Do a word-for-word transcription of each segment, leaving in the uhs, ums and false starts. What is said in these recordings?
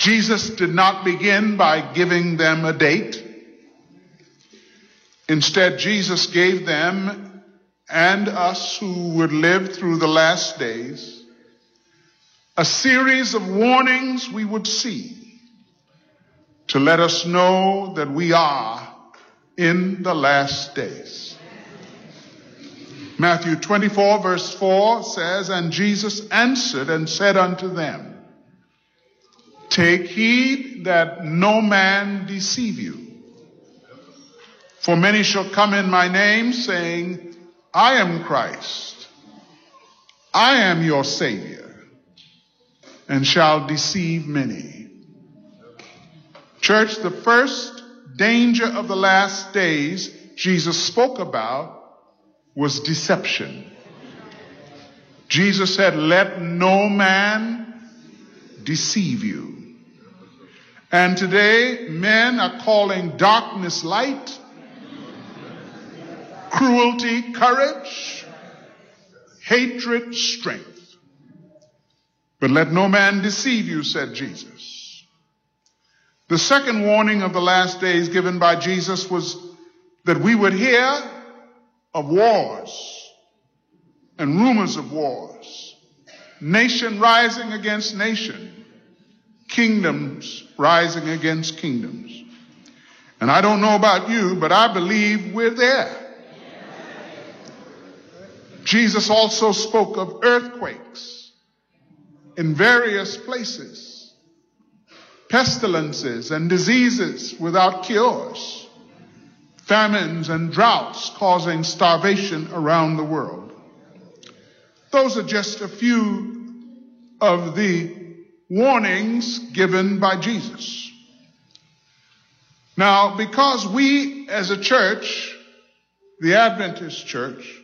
Jesus did not begin by giving them a date. Instead, Jesus gave them and us who would live through the last days a series of warnings we would see to let us know that we are in the last days. Matthew twenty-four verse four says, "And Jesus answered and said unto them, Take heed that no man deceive you. For many shall come in my name, saying, I am Christ, I am your Savior, and shall deceive many." Church, the first danger of the last days Jesus spoke about was deception. Jesus said, "Let no man deceive you." And today, men are calling darkness light, cruelty courage, hatred strength. But let no man deceive you, said Jesus. The second warning of the last days given by Jesus was that we would hear of wars and rumors of wars, nation rising against nation, kingdoms rising against kingdoms. And I don't know about you, but I believe we're there. Jesus also spoke of earthquakes in various places, pestilences and diseases without cures, famines and droughts causing starvation around the world. Those are just a few of the warnings given by Jesus. Now, because we as a church, the Adventist church,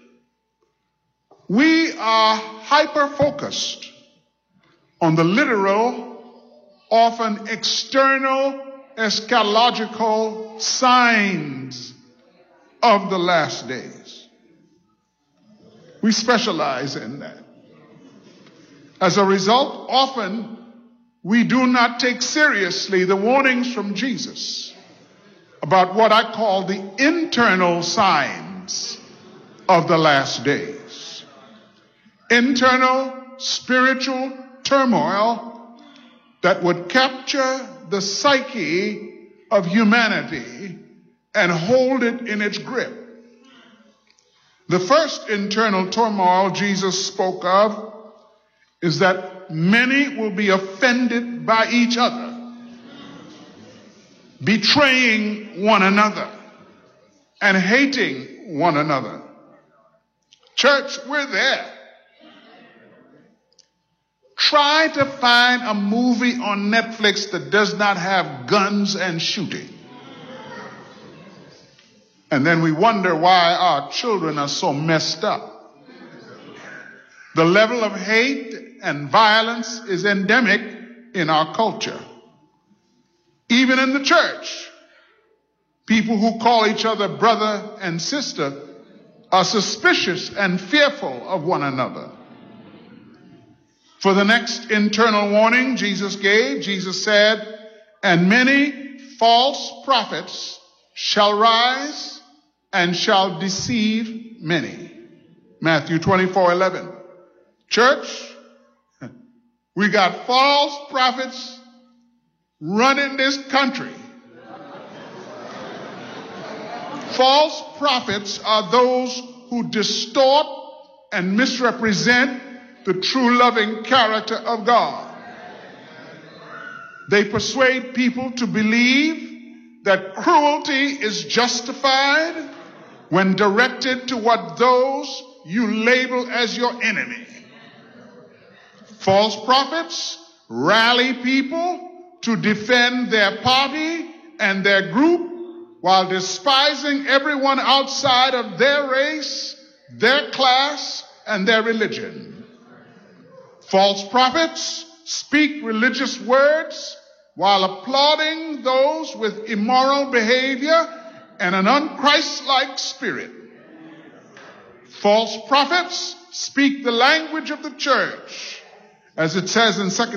we are hyper-focused on the literal, often external, eschatological signs of the last days. We specialize in that. As a result, often we do not take seriously the warnings from Jesus about what I call the internal signs of the last days. Internal spiritual turmoil that would capture the psyche of humanity and hold it in its grip. The first internal turmoil Jesus spoke of is that many will be offended by each other, betraying one another and hating one another. Church, we're there. Try to find a movie on Netflix that does not have guns and shooting. And then we wonder why our children are so messed up. The level of hate and violence is endemic in our culture. Even in the church, people who call each other brother and sister are suspicious and fearful of one another. For the next internal warning Jesus gave, Jesus said, "And many false prophets shall rise and shall deceive many." Matthew twenty-four eleven. Church, we got false prophets running this country. False prophets are those who distort and misrepresent the true loving character of God. They persuade people to believe that cruelty is justified when directed toward those you label as your enemy. False prophets rally people to defend their party and their group while despising everyone outside of their race, their class, and their religion. False prophets speak religious words while applauding those with immoral behavior and an un-Christ-like spirit. False prophets speak the language of the church, as it says in Second